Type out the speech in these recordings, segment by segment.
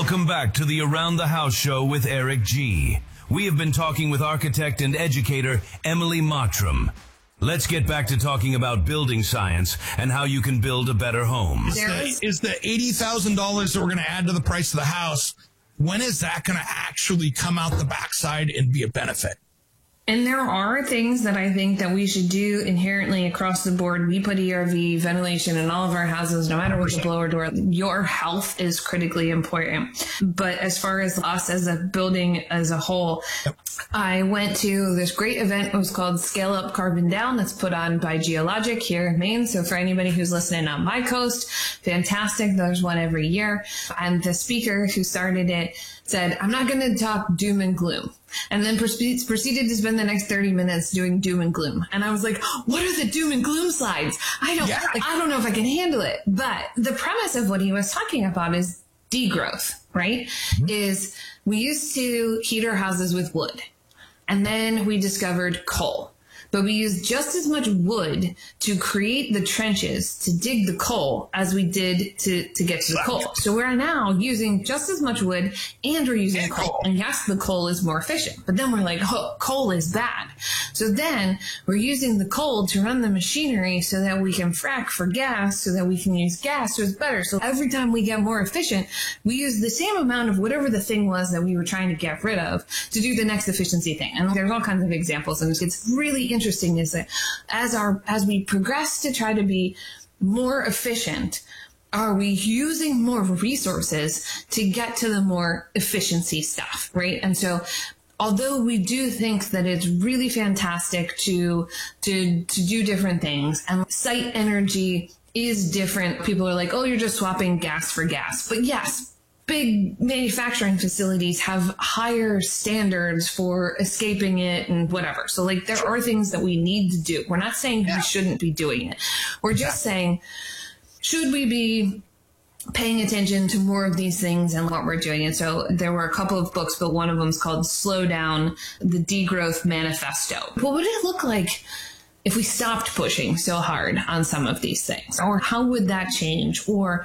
Welcome back to the Around the House show with Eric G. We have been talking with architect and educator Emily Mottram. Let's get back to talking about building science and how you can build a better home. Is the $80,000 that we're going to add to the price of the house, when is that going to actually come out the backside and be a benefit? And there are things that I think that we should do inherently across the board. We put ERV ventilation in all of our houses, no matter what the blower door. Your health is critically important. But as far as us as a building as a whole, I went to this great event. It was called Scale Up Carbon Down. That's put on by Geologic here in Maine. So for anybody who's listening on my coast, fantastic. There's one every year. And the speaker who started it said, I'm not going to talk doom and gloom. And then proceeded to spend the next 30 minutes doing doom and gloom. And I was like, what are the doom and gloom slides? I don't know if I can handle it. But the premise of what he was talking about is degrowth, right? Mm-hmm. Is we used to heat our houses with wood. And then we discovered coal. But we used just as much wood to create the trenches to dig the coal as we did to get to the coal. So we're now using just as much wood and we're using coal. And yes, the coal is more efficient. But then we're like, oh, coal is bad. So then we're using the coal to run the machinery so that we can frack for gas, so that we can use gas. So it's better. So every time we get more efficient, we use the same amount of whatever the thing was that we were trying to get rid of to do the next efficiency thing. And there's all kinds of examples. And it's really interesting is that as we progress to try to be more efficient, are we using more resources to get to the more efficiency stuff, right? And so although we do think that it's really fantastic to do different things, and site energy is different. People are like, oh, you're just swapping gas for gas. But yes, big manufacturing facilities have higher standards for escaping it and whatever. So like there are things that we need to do. We're not saying we shouldn't be doing it. We're just saying, should we be paying attention to more of these things and what we're doing? And so there were a couple of books, but one of them is called Slow Down, the Degrowth Manifesto. What would it look like if we stopped pushing so hard on some of these things? Or how would that change? Or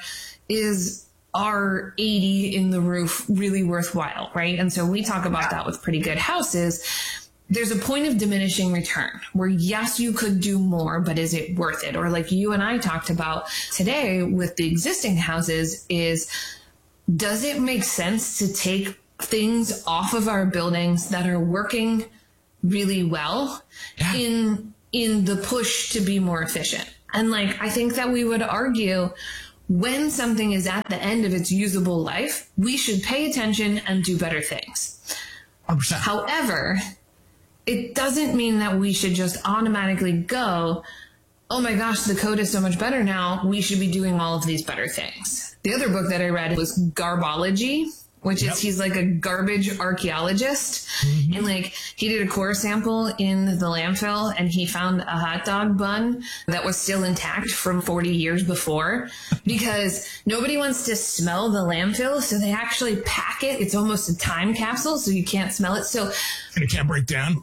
is our 80 in the roof really worthwhile, right? And so we talk about that with Pretty Good Houses. There's a point of diminishing return where, yes, you could do more, but is it worth it? Or like you and I talked about today with the existing houses is, does it make sense to take things off of our buildings that are working really well in the push to be more efficient? And like, I think that we would argue when something is at the end of its usable life, we should pay attention and do better things. 100%. However, it doesn't mean that we should just automatically go, oh my gosh, the code is so much better now, we should be doing all of these better things. The other book that I read was Garbology, which is, he's like a garbage archaeologist. Mm-hmm. And like he did a core sample in the landfill and he found a hot dog bun that was still intact from 40 years before because nobody wants to smell the landfill. So they actually pack it. It's almost a time capsule. So you can't smell it. So and it can't break down.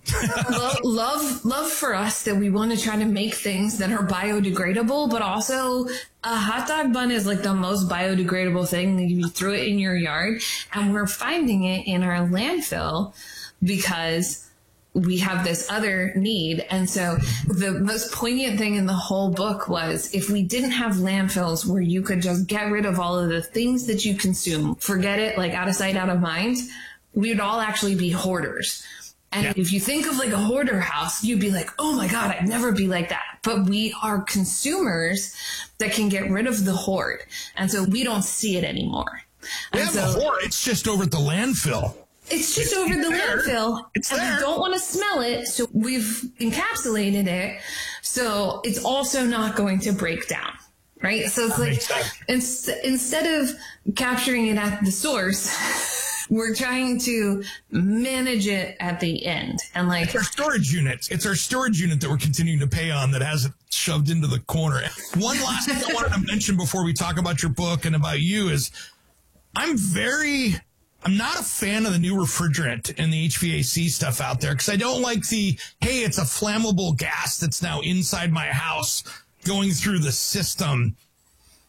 love for us that we want to try to make things that are biodegradable, but also a hot dog bun is like the most biodegradable thing. You throw it in your yard, and we're finding it in our landfill because we have this other need. And so the most poignant thing in the whole book was if we didn't have landfills where you could just get rid of all of the things that you consume, forget it, like out of sight, out of mind, we would all actually be hoarders. And if you think of like a hoarder house, you'd be like, oh my God, I'd never be like that. But we are consumers that can get rid of the hoard. And so we don't see it anymore. We have a hoard. It's just over at the landfill. It's just over the landfill. And we don't want to smell it. So we've encapsulated it. So it's also not going to break down. Right. So it's like instead of capturing it at the source, we're trying to manage it at the end. And like it's our storage unit. It's our storage unit that we're continuing to pay on that has it shoved into the corner. One last thing I wanted to mention before we talk about your book and about you is I'm not a fan of the new refrigerant and the HVAC stuff out there because I don't like hey, it's a flammable gas that's now inside my house going through the system.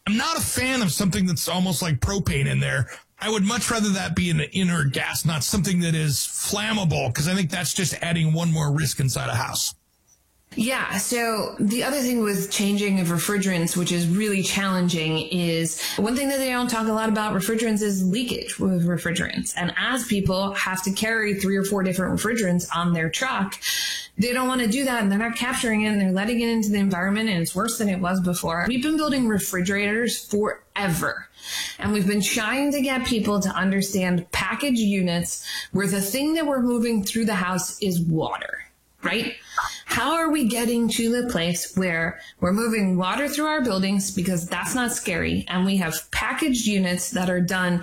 I'm not a fan of something that's almost like propane in there. I would much rather that be an inert gas, not something that is flammable, because I think that's just adding one more risk inside a house. Yeah. So the other thing with changing of refrigerants, which is really challenging, is one thing that they don't talk a lot about refrigerants is leakage with refrigerants. And as people have to carry 3 or 4 different refrigerants on their truck, they don't want to do that, and they're not capturing it, and they're letting it into the environment, and it's worse than it was before. We've been building refrigerators forever. And we've been trying to get people to understand package units where the thing that we're moving through the house is water, right? How are we getting to the place where we're moving water through our buildings, because that's not scary, and we have packaged units that are done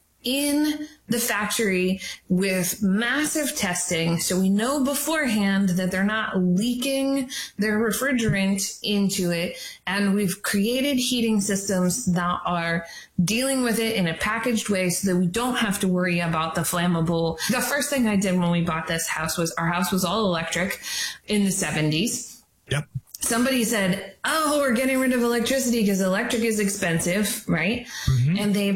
in the factory with massive testing, so we know beforehand that they're not leaking their refrigerant into it, and we've created heating systems that are dealing with it in a packaged way so that we don't have to worry about the flammable. The first thing I did when we bought this house was, our house was all electric in the 70s. Yep. Somebody said, oh, we're getting rid of electricity because electric is expensive, right? Mm-hmm. And they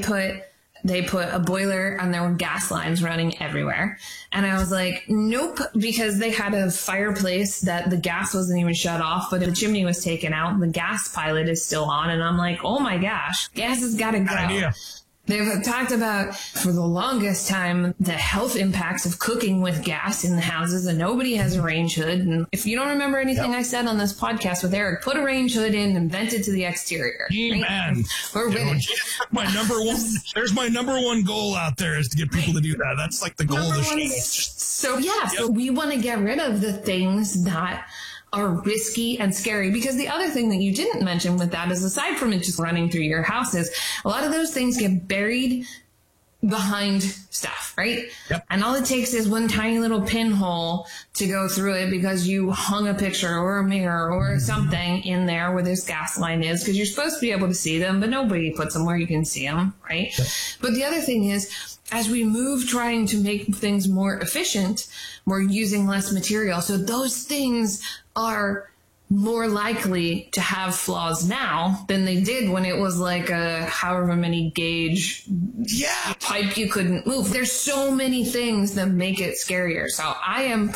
put a boiler and there were gas lines running everywhere. And I was like, nope, because they had a fireplace that the gas wasn't even shut off, but the chimney was taken out and the gas pilot is still on. And I'm like, oh my gosh, gas has got to go. Idea. They've talked about, for the longest time, the health impacts of cooking with gas in the houses, and nobody has a range hood. And if you don't remember anything I said on this podcast with Eric, put a range hood in and vent it to the exterior. Right? Man, we're winning. My number one, there's my number one goal out there, is to get people to do that. That's like the goal of the show. So we want to get rid of the things that are risky and scary, because the other thing that you didn't mention with that is, aside from it just running through your houses, a lot of those things get buried behind stuff, right? Yep. And all it takes is one tiny little pinhole to go through it because you hung a picture or a mirror or something in there where this gas line is, because you're supposed to be able to see them, but nobody puts them where you can see them, right? Yep. But the other thing is, as we move trying to make things more efficient, we're using less material. So those things are more likely to have flaws now than they did when it was like a however many gauge pipe you couldn't move. There's so many things that make it scarier. So I'm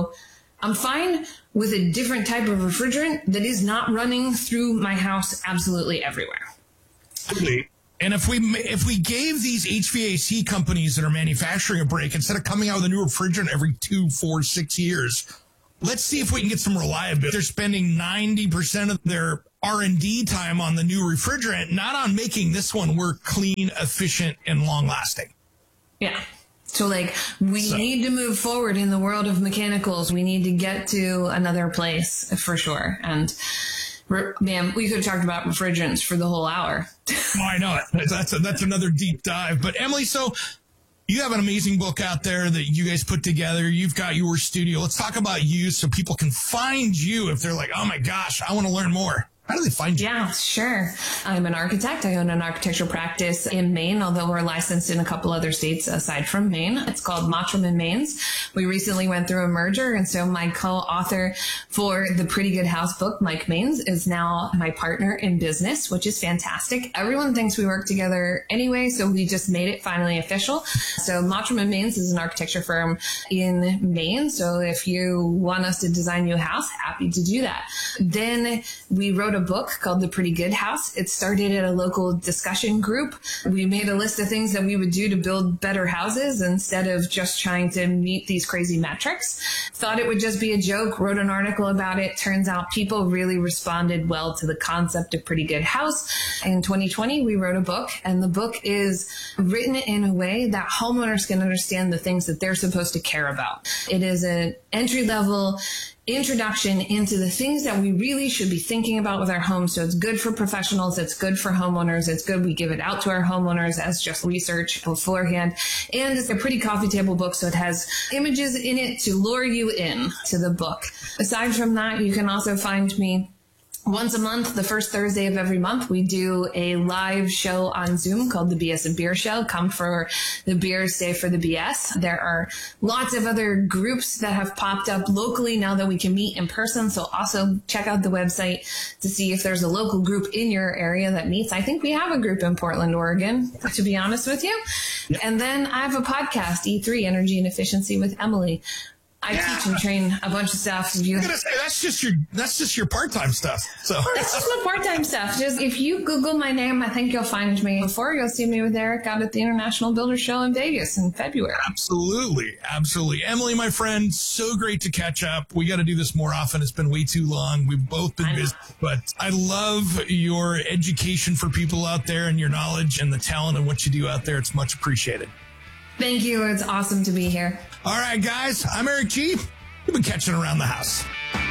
fine with a different type of refrigerant that is not running through my house absolutely everywhere. And if we gave these HVAC companies that are manufacturing a break, instead of coming out with a new refrigerant every 2, 4, 6 years, let's see if we can get some reliability. They're spending 90% of their R&D time on the new refrigerant, not on making this one work clean, efficient, and long-lasting. Yeah. So, we need to move forward in the world of mechanicals. We need to get to another place for sure. And man, we could have talked about refrigerants for the whole hour. Oh, I know it. That's another deep dive. But Emily, so you have an amazing book out there that you guys put together. You've got your studio. Let's talk about you so people can find you if they're like, oh my gosh, I want to learn more. How do they find you? Yeah, sure. I'm an architect. I own an architectural practice in Maine, although we're licensed in a couple other states aside from Maine. It's called Mottram & Maines. We recently went through a merger, and so my co-author for the Pretty Good House book, Mike Maines, is now my partner in business, which is fantastic. Everyone thinks we work together anyway, so we just made it finally official. So Mottram & Maines is an architecture firm in Maine. So if you want us to design you a house, happy to do that. Then we wrote a book called The Pretty Good House. It started at a local discussion group. We made a list of things that we would do to build better houses instead of just trying to meet these crazy metrics. Thought it would just be a joke, wrote an article about it. Turns out people really responded well to the concept of Pretty Good House. In 2020, we wrote a book, and the book is written in a way that homeowners can understand the things that they're supposed to care about. It is an entry-level introduction into the things that we really should be thinking about with our homes. So it's good for professionals. It's good for homeowners. It's good we give it out to our homeowners as just research beforehand. And it's a pretty coffee table book, so it has images in it to lure you in to the book. Aside from that, you can also find me Once a month, the first Thursday of every month, we do a live show on Zoom called the BS and Beer Show. Come for the beer, stay for the BS. There are lots of other groups that have popped up locally now that we can meet in person. So also check out the website to see if there's a local group in your area that meets. I think we have a group in Portland, Oregon, to be honest with you. Yep. And then I have a podcast, E3, Energy and Efficiency with Emily. I teach and train a bunch of stuff. I was gonna say that's just your part-time stuff. So that's just my part-time stuff. Just if you Google my name, I think you'll find me. Before you'll see me with Eric out at the International Builder Show in Vegas in February. Absolutely. Emily, my friend, so great to catch up. We got to do this more often. It's been way too long. We've both been busy, but I love your education for people out there and your knowledge and the talent and what you do out there. It's much appreciated. Thank you. It's awesome to be here. All right, guys. I'm Eric G. You've been catching around the house.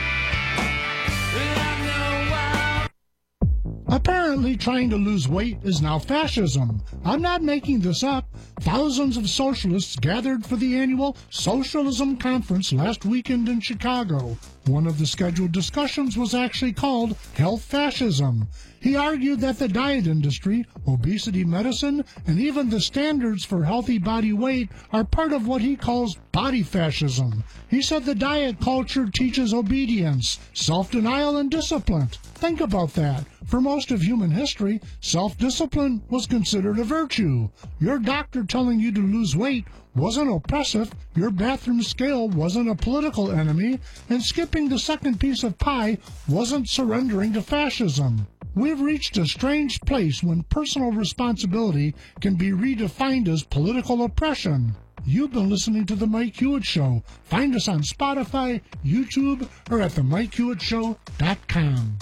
Apparently, trying to lose weight is now fascism. I'm not making this up. Thousands of socialists gathered for the annual Socialism Conference last weekend in Chicago. One of the scheduled discussions was actually called Health Fascism. He argued that the diet industry, obesity medicine, and even the standards for healthy body weight are part of what he calls body fascism. He said the diet culture teaches obedience, self-denial, and discipline. Think about that. For most of human history, self-discipline was considered a virtue. Your doctor telling you to lose weight wasn't oppressive, your bathroom scale wasn't a political enemy, and skipping the second piece of pie wasn't surrendering to fascism. We've reached a strange place when personal responsibility can be redefined as political oppression. You've been listening to The Mike Hewitt Show. Find us on Spotify, YouTube, or at themikehewittshow.com.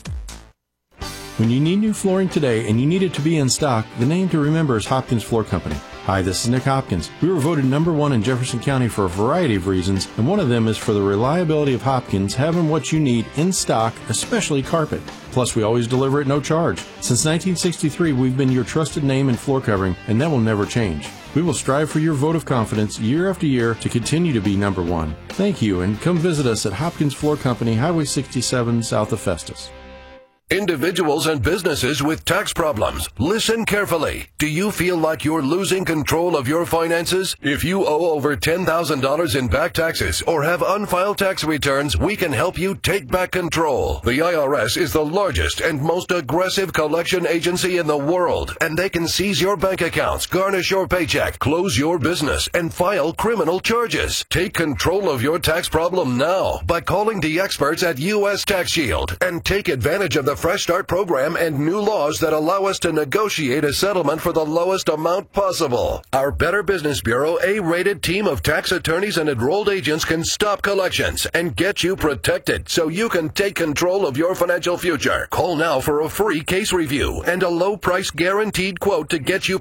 When you need new flooring today and you need it to be in stock, the name to remember is Hopkins Floor Company. Hi, this is Nick Hopkins. We were voted #1 in Jefferson County for a variety of reasons, and one of them is for the reliability of Hopkins having what you need in stock, especially carpet. Plus, we always deliver at no charge. Since 1963, we've been your trusted name in floor covering, and that will never change. We will strive for your vote of confidence year after year to continue to be #1. Thank you, and come visit us at Hopkins Floor Company, Highway 67, south of Festus. Individuals and businesses with tax problems, listen carefully. Do you feel like you're losing control of your finances? If you owe over $10,000 in back taxes or have unfiled tax returns, we can help you take back control. The IRS is the largest and most aggressive collection agency in the world, and they can seize your bank accounts, garnish your paycheck, close your business, and file criminal charges. Take control of your tax problem now by calling the experts at U.S. Tax Shield and take advantage of the Fresh Start program and new laws that allow us to negotiate a settlement for the lowest amount possible. Our Better Business Bureau A-rated team of tax attorneys and enrolled agents can stop collections and get you protected so you can take control of your financial future. Call now for a free case review and a low price guaranteed quote to get you